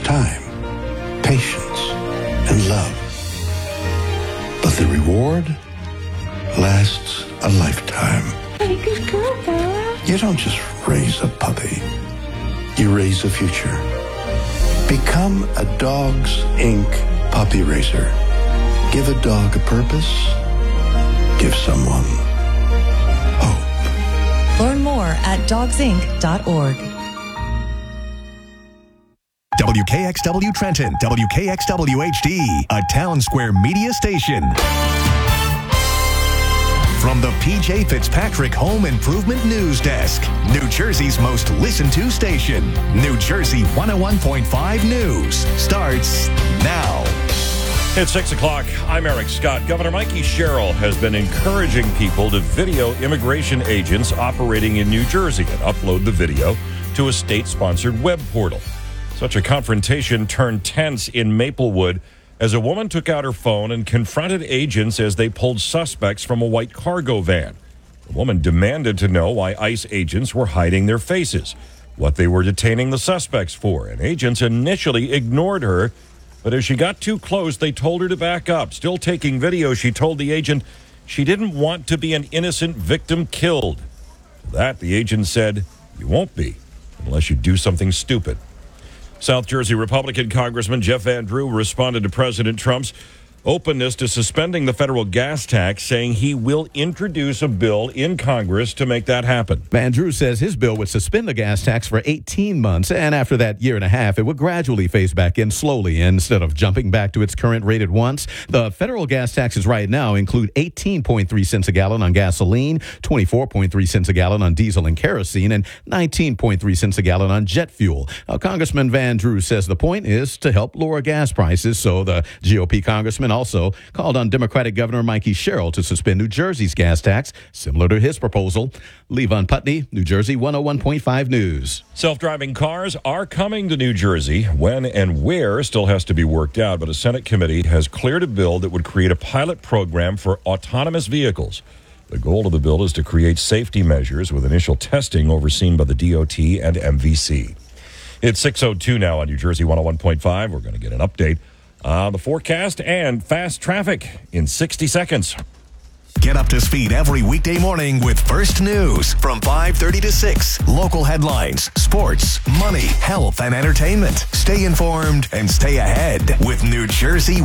time, patience, and love. But the reward lasts a lifetime. Hey, good girl, Bella. You don't just raise a puppy. You raise a future. Become a Dogs Inc. puppy raiser. Give a dog a purpose. Give someone hope. Learn more at dogsinc.org. WKXW Trenton, WKXW HD, a Town Square media station. From the PJ Fitzpatrick Home Improvement News Desk, New Jersey's most listened to station, New Jersey 101.5 News starts now. It's 6 o'clock. I'm Eric Scott. Governor Mikey Sherrill has been encouraging people to video immigration agents operating in New Jersey and upload the video to a state-sponsored web portal. Such a confrontation turned tense in Maplewood as a woman took out her phone and confronted agents as they pulled suspects from a white cargo van. The woman demanded to know why ICE agents were hiding their faces, what they were detaining the suspects for, and agents initially ignored her. But as she got too close, they told her to back up. Still taking video, she told the agent she didn't want to be an innocent victim killed. To that, the agent said, "You won't be, unless you do something stupid." South Jersey Republican Congressman Jeff Van Drew responded to President Trump's openness to suspending the federal gas tax, saying he will introduce a bill in Congress to make that happen. Van Drew says his bill would suspend the gas tax for 18 months, and after that year and a half, it would gradually phase back in slowly instead of jumping back to its current rate at once. The federal gas taxes right now include 18.3 cents a gallon on gasoline, 24.3 cents a gallon on diesel and kerosene, and 19.3 cents a gallon on jet fuel. Congressman Van Drew says the point is to help lower gas prices, so the GOP congressman also called on Democratic Governor Mikey Sherrill to suspend New Jersey's gas tax, similar to his proposal. Levon Putney, New Jersey 101.5 News. Self-driving cars are coming to New Jersey. When and where still has to be worked out, but a Senate committee has cleared a bill that would create a pilot program for autonomous vehicles. The goal of the bill is to create safety measures with initial testing overseen by the DOT and MVC. It's 6:02 now on New Jersey 101.5. We're going to get an update on the forecast and fast traffic in 60 seconds. Get up to speed every weekday morning with First News from 5:30 to 6. Local headlines, sports, money, health, and entertainment. Stay informed and stay ahead with New Jersey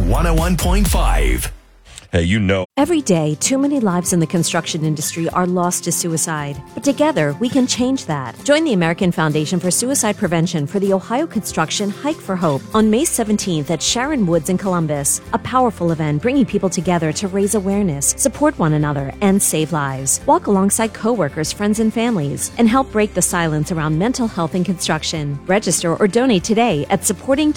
101.5. Hey, you know. Every day, too many lives in the construction industry are lost to suicide. But together, we can change that. Join the American Foundation for Suicide Prevention for the Ohio Construction Hike for Hope on May 17th at Sharon Woods in Columbus. A powerful event bringing people together to raise awareness, support one another, and save lives. Walk alongside coworkers, friends, and families, and help break the silence around mental health in construction. Register or donate today at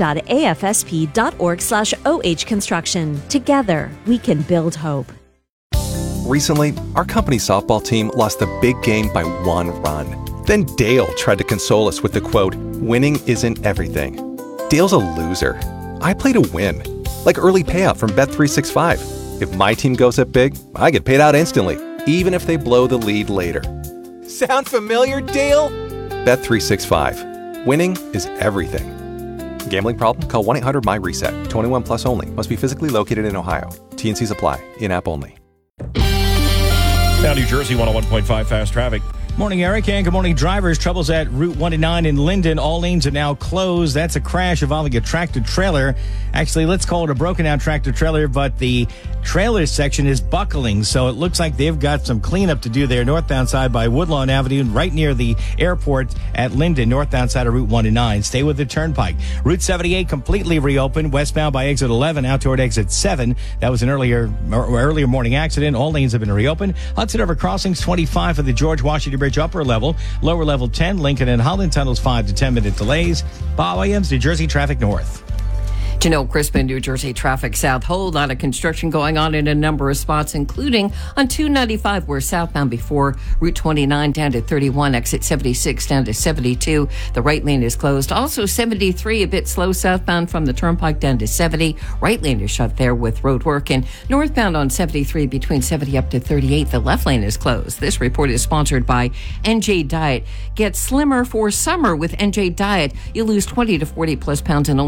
supporting.afsp.org/OH Construction. Together, we can build hope. Recently, our company softball team lost the big game by 1 run. Then Dale tried to console us with the quote, "Winning isn't everything." Dale's a loser. I play to win, like early payout from Bet365. If my team goes up big, I get paid out instantly, even if they blow the lead later. Sound familiar, Dale? Bet365. Winning is everything. Gambling problem? Call 1-800-MY-RESET. 21 plus only. Must be physically located in Ohio. T&Cs apply. In-app only. Now, New Jersey 101.5 fast traffic. Morning, Eric, and good morning, drivers. Troubles at Route 109 in Linden. All lanes are now closed. That's a crash involving a tractor-trailer. Actually, let's call it a broken-out tractor-trailer, but the trailer section is buckling, so it looks like they've got some cleanup to do there northbound side by Woodlawn Avenue, right near the airport at Linden, northbound side of Route 109. Stay with the Turnpike. Route 78 completely reopened, westbound by exit 11, out toward exit 7. That was an earlier morning accident. All lanes have been reopened. Hudson River Crossings 25 for the George Washington Bridge upper level, lower level 10, Lincoln and Holland tunnels 5 to 10 minute delays. Bob Williams, New Jersey traffic north. Janelle Crispin, New Jersey traffic south. Whole lot of construction going on in a number of spots, including on 295, where southbound before Route 29 down to 31, exit 76 down to 72. The right lane is closed. Also 73, a bit slow southbound from the Turnpike down to 70. Right lane is shut there with road work. And northbound on 73 between 70 up to 38, the left lane is closed. This report is sponsored by NJ Diet. Get slimmer for summer with NJ Diet. You lose 20 to 40 plus pounds in only